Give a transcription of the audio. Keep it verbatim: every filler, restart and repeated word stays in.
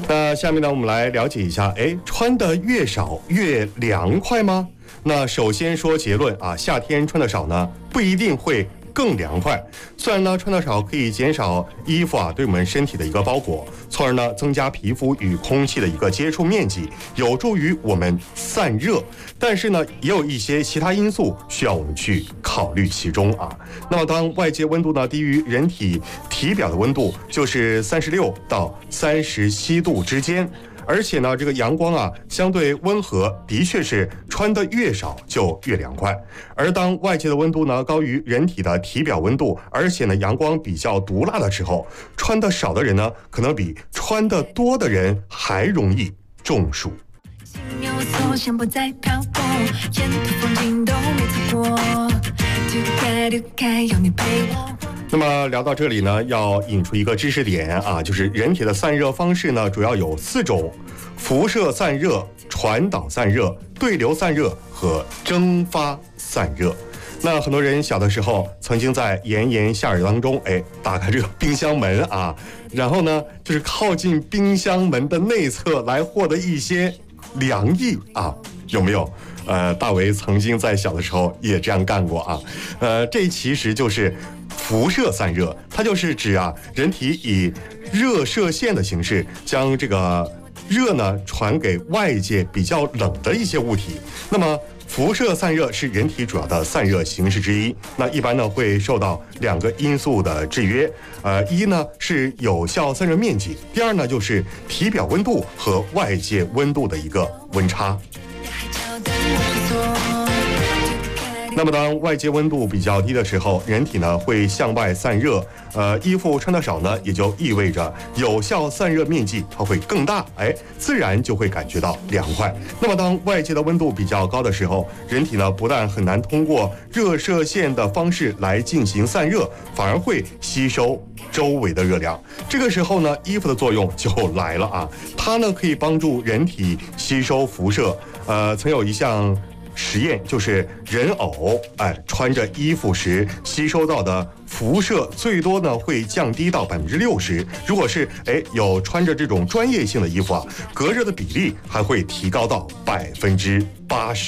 那下面呢，我们来了解一下，哎，穿的越少越凉快吗？那首先说结论啊，夏天穿的少呢，不一定会更凉快。虽然呢，穿的少可以减少衣服啊对我们身体的一个包裹，从而呢增加皮肤与空气的一个接触面积，有助于我们散热。但是呢，也有一些其他因素需要我们去考虑其中啊。那么当外界温度呢低于人体体表的温度，就是三十六到三十七度之间。而且呢，这个阳光啊相对温和，的确是穿得越少就越凉快。而当外界的温度呢高于人体的体表温度，而且呢阳光比较毒辣的时候，穿得少的人呢可能比穿得多的人还容易中暑。先不再漂泊，沿途风景都没错过，丢开丢开有你陪我。那么聊到这里呢，要引出一个知识点啊，就是人体的散热方式呢，主要有四种：辐射散热、传导散热、对流散热和蒸发散热。那很多人小的时候曾经在炎炎夏日当中，哎，打开这个冰箱门啊，然后呢，就是靠近冰箱门的内侧来获得一些凉意啊，有没有？呃，大为曾经在小的时候也这样干过啊。呃，这其实就是辐射散热，它就是指啊，人体以热射线的形式将这个热呢传给外界比较冷的一些物体。那么辐射散热是人体主要的散热形式之一，那一般呢会受到两个因素的制约，呃，一呢是有效散热面积，第二呢就是体表温度和外界温度的一个温差。那么当外界温度比较低的时候，人体呢会向外散热，呃，衣服穿得少呢，也就意味着有效散热面积它会更大，哎，自然就会感觉到凉快。那么当外界的温度比较高的时候，人体呢不但很难通过热射线的方式来进行散热，反而会吸收周围的热量。这个时候呢，衣服的作用就来了啊，它呢可以帮助人体吸收辐射。呃，曾有一项实验，就是人偶哎穿着衣服时吸收到的辐射最多呢会降低到百分之六十。如果是哎有穿着这种专业性的衣服啊，隔热的比例还会提高到百分之八十。